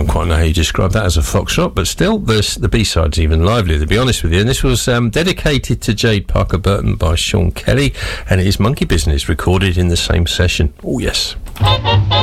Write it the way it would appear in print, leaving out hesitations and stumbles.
don't quite know how you describe that as a foxtrot, but still, the B-side's even livelier, to be honest with you. And this was dedicated to Jade Parker Burton by Sean Kelly, and it is Monkey Business, recorded in the same session. Oh, yes.